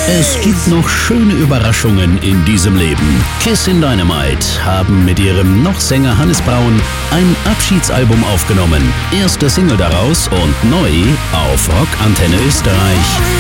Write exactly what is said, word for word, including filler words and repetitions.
Es gibt noch schöne Überraschungen in diesem Leben. Kissin' Dynamite haben mit ihrem noch Sänger Hannes Braun ein Abschiedsalbum aufgenommen. Erste Single daraus und neu auf Rock Antenne Österreich.